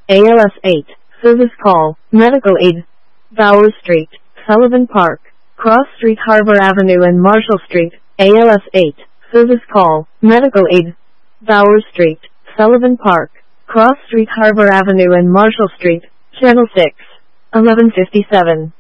ALS 8, Service Call, Medical Aid. Bowers Street, Sullivan Park, Cross Street, Harbor Avenue and Marshall Street, ALS 8, Service Call, Medical Aid. Bowers Street, Sullivan Park, Cross Street, Harbor Avenue and Marshall Street, Channel 6, 1157.